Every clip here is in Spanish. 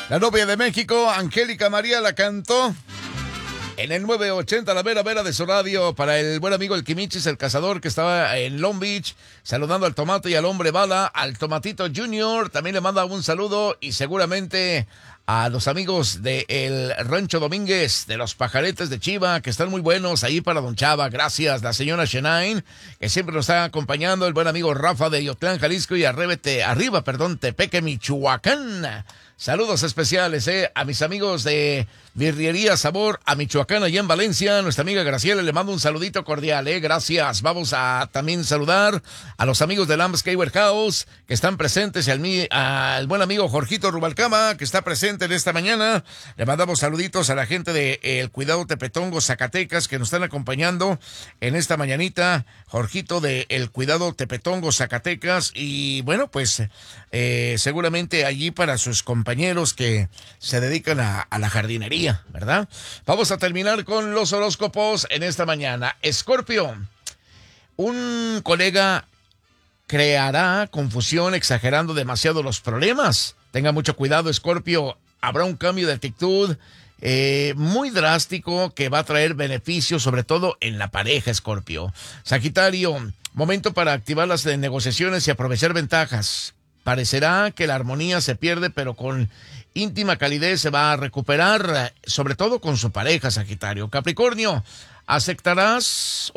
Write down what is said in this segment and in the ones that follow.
La novia de México, Angélica María, la cantó en el 980, la mera mera de su radio, para el buen amigo el Quimichis, el cazador, que estaba en Long Beach, saludando al Tomate y al Hombre Bala, al Tomatito Junior, también le manda un saludo, y seguramente a los amigos del Rancho Domínguez, de los Pajaretes de Chiva, que están muy buenos ahí para Don Chava. Gracias, la señora Shenain, que siempre nos está acompañando, el buen amigo Rafa de Yotlán, Jalisco, y arriba, Tepeque, Michoacán. Saludos especiales a mis amigos de Birrería Sabor a Michoacán, allá en Valencia. Nuestra amiga Graciela le mando un saludito cordial, gracias. Vamos a también saludar a los amigos de Landscaper House que están presentes, y al buen amigo Jorgito Rubalcaba, que está presente en esta mañana. Le mandamos saluditos a la gente de El Cuidado Tepetongo, Zacatecas, que nos están acompañando en esta mañanita. Jorgito de El Cuidado Tepetongo, Zacatecas, y bueno, pues seguramente allí para sus compañeros que se dedican a la jardinería, ¿verdad? Vamos a terminar con los horóscopos en esta mañana. Escorpio, un colega creará confusión exagerando demasiado los problemas. Tenga mucho cuidado, Escorpio. Habrá un cambio de actitud muy drástico que va a traer beneficios, sobre todo en la pareja, Escorpio. Sagitario, momento para activar las negociaciones y aprovechar ventajas. Parecerá que la armonía se pierde, pero con íntima calidez se va a recuperar, sobre todo con su pareja, Sagitario. Capricornio, acertarás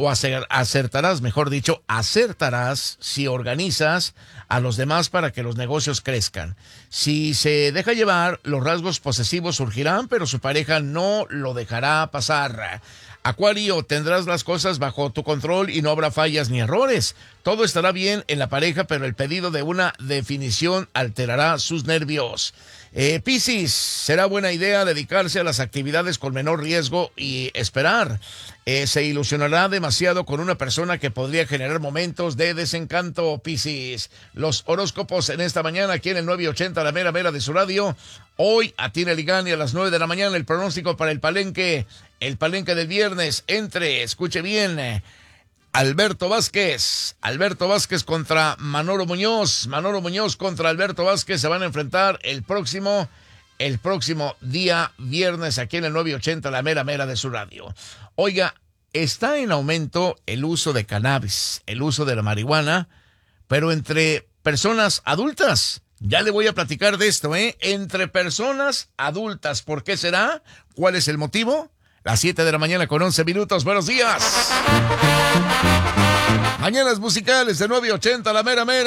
si organizas a los demás para que los negocios crezcan. Si se deja llevar, los rasgos posesivos surgirán, pero su pareja no lo dejará pasar. Acuario, tendrás las cosas bajo tu control y no habrá fallas ni errores. Todo estará bien en la pareja, pero el pedido de una definición alterará sus nervios. Piscis, será buena idea dedicarse a las actividades con menor riesgo y esperar. Se ilusionará demasiado con una persona que podría generar momentos de desencanto, Piscis. Los horóscopos en esta mañana aquí en el 980, la mera mera de su radio. Hoy Atina Ligani a las 9 de la mañana, el pronóstico para el palenque del viernes, escuche bien, Alberto Vázquez contra Manolo Muñoz contra Alberto Vázquez, se van a enfrentar el próximo día viernes aquí en el 980, la mera mera de su radio. Oiga, está en aumento el uso de cannabis, el uso de la marihuana, pero entre personas adultas. Ya le voy a platicar de esto, entre personas adultas. ¿Por qué será? ¿Cuál es el motivo? Las 7 de la mañana con 11 minutos. Buenos días. Mañanas musicales de 980, la mera mera.